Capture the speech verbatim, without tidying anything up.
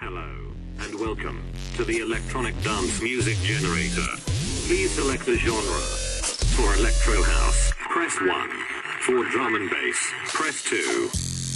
Hello, and welcome to the electronic dance music generator. Please select the genre. For electro house, press one. For drum and bass, press two.